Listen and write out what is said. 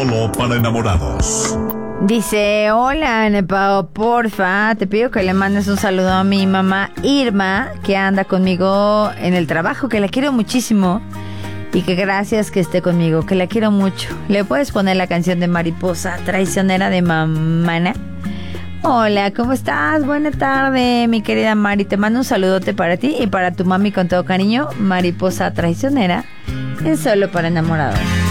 Solo para enamorados. Dice, hola, Nepao, porfa, te pido que le mandes un saludo a mi mamá Irma, que anda conmigo en el trabajo, que la quiero muchísimo y que gracias que esté conmigo, que la quiero mucho. ¿Le puedes poner la canción de Mariposa Traicionera de Mamana? Hola, ¿cómo estás? Buena tarde, mi querida Mari. Te mando un saludote para ti y para tu mami con todo cariño. Mariposa Traicionera es solo para enamorados.